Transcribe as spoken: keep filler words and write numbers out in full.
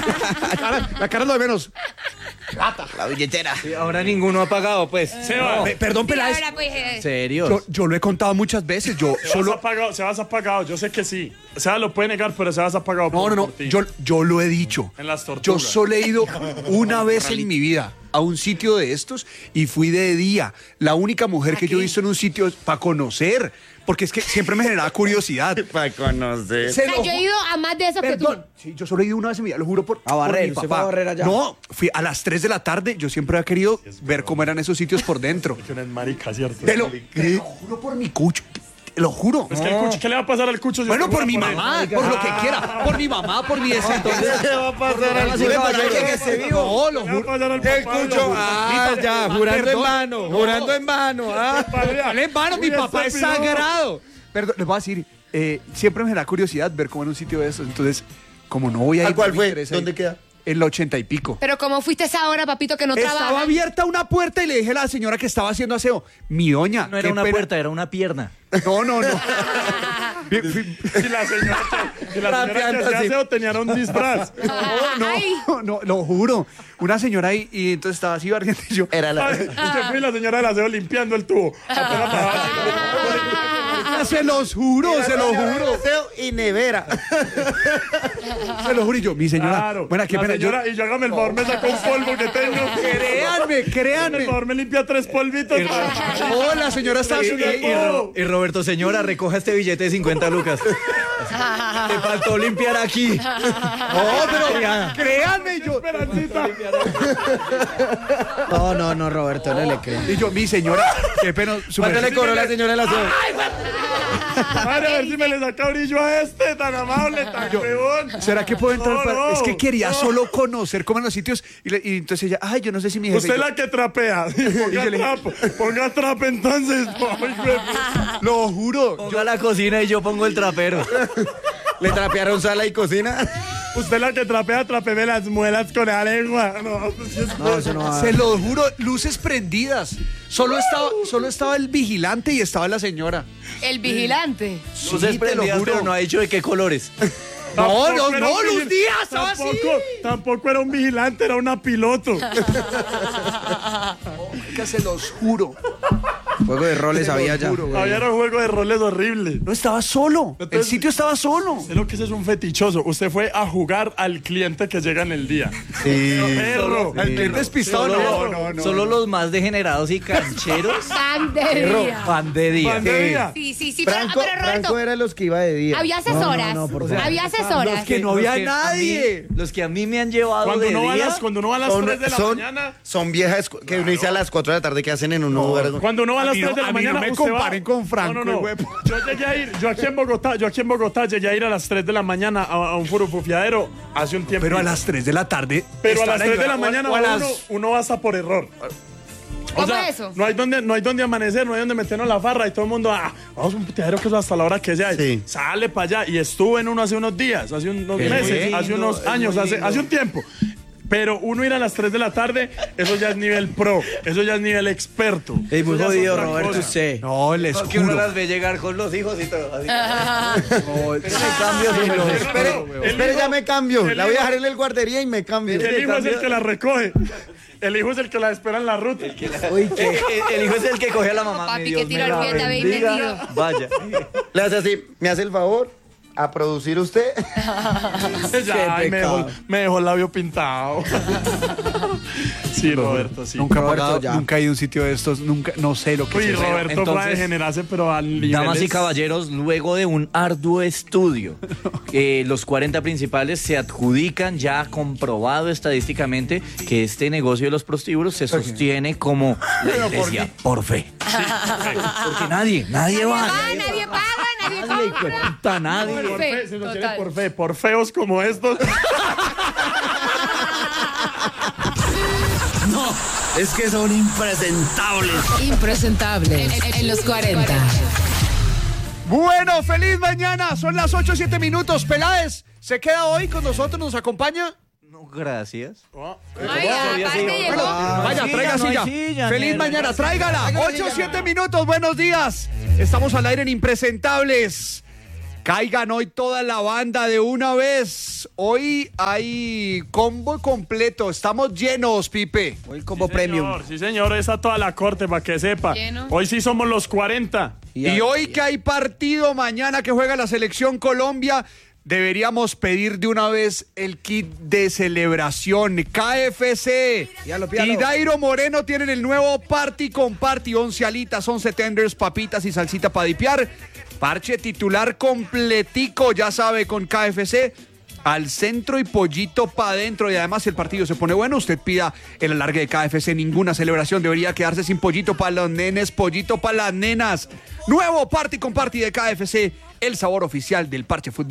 La cara, la cara es lo de menos. Plata, la billetera. Sí, ahora ninguno ha pagado, pues. No. Pe- Perdón, Peláez. ¿En serio? Yo, yo lo he contado muchas veces. Yo Sebas solo. ha pagado, Sebas ha pagado, yo sé que sí. Sebas lo puede negar, pero Sebas ha pagado No, por, no, no. por ti. Yo, yo lo he dicho. En las Yo tortugas. solo he ido una vez en mi vida a un sitio de estos y fui de día. La única mujer que yo he visto en un sitio para conocer. Porque es que siempre me generaba curiosidad. Para conocer. Se O sea, lo yo he ju- ido a más de esos que tú. Perdón. Sí, yo solo he ido una vez en mi vida, lo juro por, A barrer, por mi ¿usted papá. fue a barrer allá? No, fui a las tres de la tarde. Yo siempre había querido ver cómo eran esos sitios por dentro. Que eres marica, ¿cierto? Te lo, te lo juro por mi cucho. Te lo juro. Es que el cucho, ¿qué le va a pasar al cucho? si Bueno, usted por mi jura él? mamá, por lo que quiera. Por mi mamá, por mi descendencia. ¿Qué va a pasar al Caballero, caballero? que esté No, lo ¿Qué le va a juro. pasar al El papá? cucho. Lo juro. Ah, ya, jurando en Perdón. vano. No. Jurando en vano. Ah. Dale en mano, mi Uy, papá es estúpido. sagrado. Perdón, les voy a decir, eh, siempre me da curiosidad ver cómo en un sitio de esos. Entonces, como no voy a ir. ¿A cuál no me fue? interesa ir. ¿Dónde queda? En la ochenta y pico. Pero como fuiste a esa hora, papito, que no Estaba trabaja. abierta una puerta y le dije a la señora que estaba haciendo aseo, mi doña. No era qué una pena". puerta, era una pierna. No, no, no. Fui- fui- Y la señora que, y la señora que Rapeando hacía así. aseo tenía un disfraz. Ay. no, no, lo juro. Una señora ahí, y entonces estaba así barriendo y yo. Era la. Ay, y se fue y la señora del aseo limpiando el tubo. Apenas bajaba así, "Ah, se los juro, se los juro. Aseo y nevera. Se lo juro. Y yo, mi señora. Claro. Bueno, qué La pena. Yo, señora, y yo hágame el favor, me sacó un polvo que tengo. créanme, Por créanme. favor, me limpia tres polvitos. Oh, la señora estaba Y, subiendo. y- y Ro- y Roberto, señora, recoja este billete de cincuenta lucas. Te faltó limpiar aquí. No, pero créanme, yo. Esperancita. No, no, no, Roberto, no le creo. Y yo, mi señora, qué pena. su ¿Cuánto merced. le cobró la señora el aseo? Madre, a ver si me le saca brillo a este, tan amable, tan peón. ¿Será que puedo entrar? No, para- no, es que quería no. solo conocer cómo en los sitios. Y, le- y entonces ella, ay, yo no sé si mi jefe. Usted y yo, la que trapea. Ponga yo le- trapo. Ponga trapo entonces. Ay, güey. Lo juro. Ponga la cocina y yo pongo el trapero. ¿Le trapearon sala y cocina? Usted la que trapea, trapeme las muelas con la lengua. No, pues sí es No, eso no va. Se lo juro, luces prendidas. Solo estaba, solo estaba el vigilante y estaba la señora. El vigilante. Luces te lo prendidas, juro. pero no ha dicho de qué colores. No, no, Tampoco era no, un Luz vigil- Díaz, estaba así. tampoco, tampoco era un vigilante, era una piloto. Que se los juro. Juego de roles Se había los ya. juro, güey. Había un juego de roles horrible. No estaba solo. El Entonces- sitio estaba solo. Es lo que ese es un fetichoso. Usted fue a jugar al cliente que llega en el día. Sí. Perro. El cliente despistado. Solo, No, no, no. solo los más degenerados y cancheros. Pan de día. Pan de día. Pan de día. Sí, sí, sí. Pero, Franco, pero Roberto, Franco era los que iba de día. había No, asesoras. no, no, por favor. Había asesoras. Los que no había Los que a nadie. mí- los que a mí me han llevado Cuando de uno, va a día. las, cuando uno va a las Son, tres de la son, mañana. son viejas que uno dice a las cuatro de la tarde que hacen en un lugar. Cuando uno va a las mí tres no- de la a mí no mañana. me usted va- comparen con Franco, No, no, no. huevo. Yo llegué a ir, yo aquí en Bogotá, yo aquí en Bogotá llegué a ir a las tres de la mañana a, a un furufufiadero hace un tiempo. Pero a las tres de la tarde. Pero a estaba las tres de la señora, mañana o a uno, las- uno va hasta por error. O ¿Cómo sea, es eso? no hay donde, no hay donde amanecer, no hay donde meternos la farra y todo el mundo, ah, vamos a un puteadero que es hasta la hora que sea. Sí. Sale para allá. Y estuve en uno hace unos días, hace unos Es meses, muy lindo, hace unos es años, muy hace, lindo. hace un tiempo. Pero uno ir a las tres de la tarde, eso ya es nivel pro, eso ya es nivel experto. Es muy Eso ya es jodido, otra Roberto, cosa. usted. No, les Porque uno juro. las ve llegar con los hijos y todo. Así. No, Pero me cambio, se señor. los Espere, juro, weón. espere, ya me cambio. el La voy a hijo- dejar en el guardería y me cambio. El hijo es el que la recoge. El hijo es el que la espera en la ruta. El, el hijo es el que coge a la mamá. Papi, Mi que Dios tiro me la el bien bendiga. vendido. Vaya. Le hace así, me hace el favor a producir usted. Ya, ay, me, dejó, pecado. me dejó el labio pintado. Sí, Roberto, sí. Nunca he Roberto, pagado, ya. nunca he ido a un sitio de estos, nunca, no sé lo que Uy, es eso. Roberto fue a entonces, degenerarse, pero al nivel. Damas y caballeros, luego de un arduo estudio, eh, los cuarenta principales se adjudican, ya comprobado estadísticamente, que este negocio de los prostíbulos se sostiene como la iglesia por fe. Porque nadie, nadie va. Ah, nadie paga, nadie Nadie, hijo de compra. puta, nadie. Por Fe, fe, se nos tiene total. por fe, por feos como estos. Es que son impresentables. Impresentable. En, en los cuarenta. Bueno, feliz mañana. Son las ocho siete minutos. Peláez, ¿se queda hoy con nosotros? ¿Nos acompaña? No, gracias. Ay, aparte llegó. Vaya, hay traiga silla, no hay silla. silla, Feliz negro. mañana, tráigala. ocho siete minutos, buenos días. Estamos al aire en Impresentables. Caigan hoy toda la banda de una vez. Hoy hay combo completo. Estamos llenos, Pipe. Hoy combo Sí, premium. señor, sí, señor, está toda la corte para que sepa. Lleno. Hoy sí somos los cuarenta. Y hoy que hay partido mañana que juega la selección Colombia, deberíamos pedir de una vez el kit de celebración. K F C Pídalo, pídalo. y Dairo Moreno tienen el nuevo Party con Party. once alitas, once tenders, papitas y salsita para dipear. Parche titular completico, ya sabe, con K F C. Al centro y pollito para adentro. Y además, si el partido se pone bueno, usted pida el alargue de K F C. Ninguna celebración debería quedarse sin pollito para los nenes, pollito para las nenas. Nuevo Party con Party de K F C, el sabor oficial del parche fútbol.